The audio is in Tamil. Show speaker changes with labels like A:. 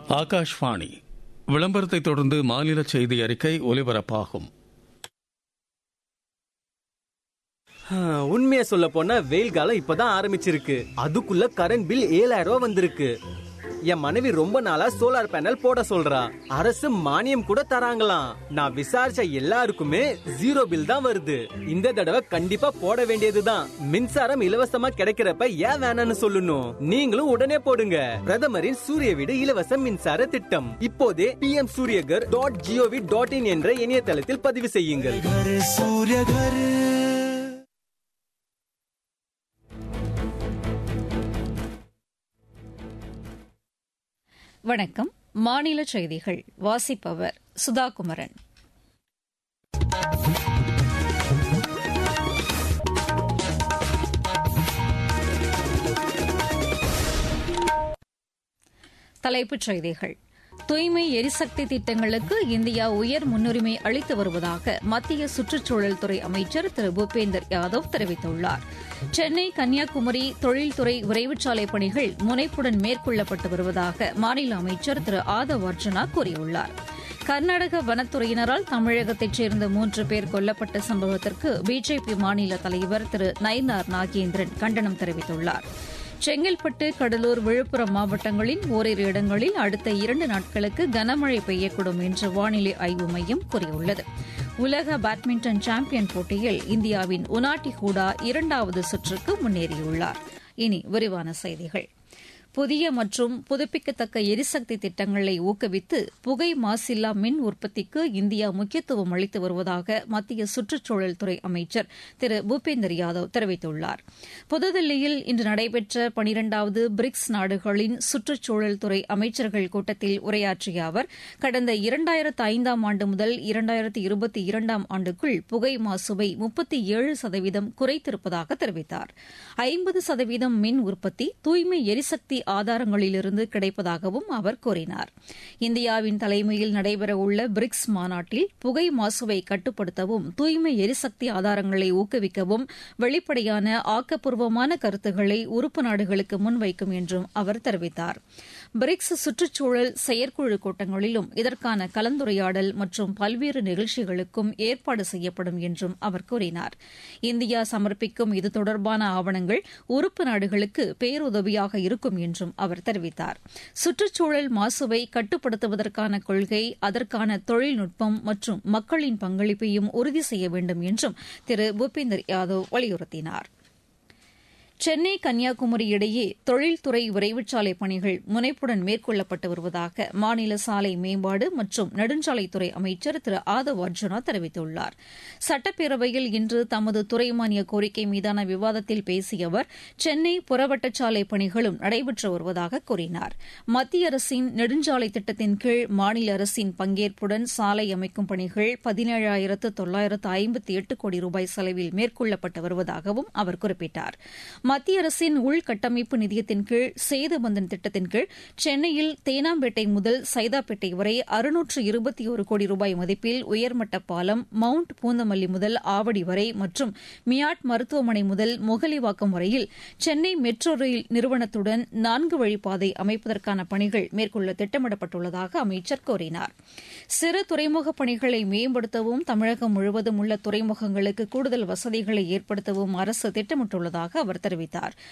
A: ஆகாஷ்வாணி. விளம்பரத்தை தொடர்ந்து மாநில செய்தி அறிக்கை ஒலிபரப்பாகும்.
B: உண்மையை சொல்ல போனா வெயில் காலம் இப்பதான் ஆரம்பிச்சிருக்கு. அதுக்குள்ள கரண்ட் பில் 7000 ரூபாய் வந்திருக்கு. என் மனைவி ரொம்ப நாளா சோலார் பேனல் போட சொல்றா. அரசு மானியம் கூட தராங்களாம். நான் விசாரிச்ச எல்லாருக்குமே 0 பில் தான் வருது. இந்த தடவை கண்டிப்பா போட வேண்டியதுதான். மின்சாரம் இலவசமா கிடைக்கிறப்ப ஏன் வேணாம்னு சொல்லணும்? நீங்களும் உடனே போடுங்க. பிரதமரின் சூரிய வீடு இலவச மின்சார திட்டம். இப்போதே pmsuryagar.gov.in என்ற இணையதளத்தில் பதிவு செய்யுங்கள்.
C: வணக்கம். மாநில செய்திகள் வாசிப்பவர் சுதாகுமரன். தலைப்புச் செய்திகள். தூய்மை எரிசக்தி திட்டங்களுக்கு இந்தியா உயர் முன்னுரிமை அளித்து வருவதாக மத்திய சுற்றுச்சூழல் துறை அமைச்சர் திரு பூபேந்தர் யாதவ் தெரிவித்துள்ளார். சென்னை கன்னியாகுமரி தொழில்துறை விரைவுச்சாலை பணிகள் முனைப்புடன் மேற்கொள்ளப்பட்டு வருவதாக மாநில அமைச்சர் திரு ஆதவ் அர்ஜுனா கூறியுள்ளார். கர்நாடக வனத்துறையினரால் தமிழகத்தைச் சேர்ந்த 3 பேர் கொல்லப்பட்ட சம்பவத்திற்கு பிஜேபி மாநில தலைவர் திரு நயினார் நாகேந்திரன் கண்டனம் தெரிவித்துள்ளார். செங்கல்பட்டு, கடலூர், விழுப்புரம் மாவட்டங்களின் ஓரிரு இடங்களில் அடுத்த 2 நாட்களுக்கு கனமழை பெய்யக்கூடும் என்று வானிலை ஆய்வு மையம் கூறியுள்ளது. உலக பேட்மிண்டன் சாம்பியன் போட்டியில் இந்தியாவின் உனாட்டி ஹூடா 2வது சுற்றுக்கு முன்னேறியுள்ளார். இனி விரிவான செய்திகள். புதிய மற்றும் புதுப்பிக்கத்தக்க எரிசக்தி திட்டங்களை ஊக்குவித்து புகை மாசில்லா மின் உற்பத்திக்கு இந்தியா முக்கியத்துவம் அளித்து வருவதாக மத்திய சுற்றுச்சூழல் துறை அமைச்சர் திரு பூபேந்தர் யாதவ் தெரிவித்துள்ளார். புதுதில்லியில் இன்று நடைபெற்ற 12வது பிரிக்ஸ் நாடுகளின் சுற்றுச்சூழல் துறை அமைச்சர்கள் கூட்டத்தில் உரையாற்றிய அவர், கடந்த 2005ஆம் ஆண்டு முதல் 2022ஆம் ஆண்டுக்குள் புகை மாசுவை 37% குறைத்திருப்பதாக தெரிவித்தார். 50% மின் உற்பத்தி தூய்மை எரிசக்தி ஆதாரங்களிலிருந்து கிடைப்பதாகவும் அவர் கூறினார். இந்தியாவின் தலைமையில் நடைபெறவுள்ள பிரிக்ஸ் மாநாட்டில் புகை மாசுவை கட்டுப்படுத்தவும் தூய்மை எரிசக்தி ஆதாரங்களை ஊக்குவிக்கவும் வெளிப்படையான ஆக்கப்பூர்வமான கருத்துக்களை உறுப்பு நாடுகளுக்கு முன்வைக்கும் என்றும் அவர் தெரிவித்தார். பிரிக்ஸ் சுற்றுச்சூழல் செயற்குழு கூட்டங்களிலும் இதற்கான கலந்துரையாடல் மற்றும் பல்வேறு நிகழ்ச்சிகளுக்கும் ஏற்பாடு செய்யப்படும் என்றும் அவர் கூறினார். இந்தியா சமர்ப்பிக்கும் இது தொடர்பான ஆவணங்கள் உறுப்பு நாடுகளுக்கு பேருதவியாக இருக்கும் என்றும் அவர் தெரிவித்தார். சுற்றுச்சூழல் மாசுவை கட்டுப்படுத்துவதற்கான கொள்கை, அதற்கான தொழில்நுட்பம் மற்றும் மக்களின் பங்களிப்பையும் உறுதி செய்ய வேண்டும் என்றும் திரு பூபேந்தர் யாதவ் வலியுறுத்தினார். சென்னை கன்னியாகுமரி இடையே தொழில்துறை விரைவுச்சாலை பணிகள் முனைப்புடன் மேற்கொள்ளப்பட்டு வருவதாக மாநில சாலை மேம்பாடு மற்றும் நெடுஞ்சாலைத்துறை அமைச்சர் திரு ஆதவ் அர்ஜுனா தெரிவித்துள்ளார். சட்டப்பேரவையில் இன்று தமது துறை மானிய கோரிக்கை மீதான விவாதத்தில் பேசிய அவர், சென்னை புறவட்டச்சாலை பணிகளும் நடைபெற்று வருவதாக கூறினார். மத்திய அரசின் நெடுஞ்சாலை திட்டத்தின் கீழ் மாநில அரசின் பங்கேற்புடன் சாலை அமைக்கும் பணிகள் 17,958 கோடி ரூபாய் செலவில் மேற்கொள்ளப்பட்டு வருவதாகவும் அவர் குறிப்பிட்டார். மத்திய அரசின் உள்கட்டமைப்பு நிதியத்தின் கீழ் சேதுபந்தன் திட்டத்தின் கீழ் சென்னையில் தேனாம்பேட்டை முதல் சைதாப்பேட்டை வரை 621 கோடி ரூபாய் மதிப்பில் உயர்மட்ட பாலம், மவுண்ட் பூந்தமல்லி முதல் ஆவடி வரை மற்றும் மியாட் மருத்துவமனை முதல் முகலிவாக்கம் வரையில் சென்னை மெட்ரோ ரயில் நிறுவனத்துடன் 4 வழிப்பாதை அமைப்பதற்கான பணிகள் மேற்கொள்ள திட்டமிடப்பட்டுள்ளதாக அமைச்சர் கூறினார். சிறு துறைமுக பணிகளை மேம்படுத்தவும் தமிழகம் முழுவதும் உள்ள துறைமுகங்களுக்கு கூடுதல் வசதிகளை ஏற்படுத்தவும் அரசு திட்டமிட்டுள்ளதாக அவர் தெரிவித்தார்.